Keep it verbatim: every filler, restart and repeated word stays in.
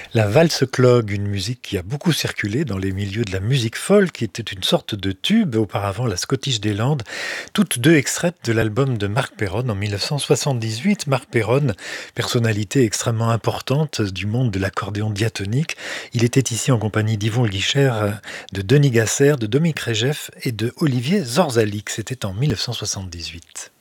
La valse clogue, une musique qui a beaucoup circulé dans les milieux de la musique folk, qui était une sorte de tube, auparavant la Scottish des Landes, toutes deux extraites de l'album de Marc Perron en mille neuf cent soixante-dix-huit. Marc Perron, personnalité extrêmement importante du monde de l'accordéon diatonique, il était ici en compagnie d'Yvon Guichard, euh, de Denis Gasser, de Dominique Régeff et de Olivier Zorzalik. C'était en mille neuf cent soixante-dix-huit.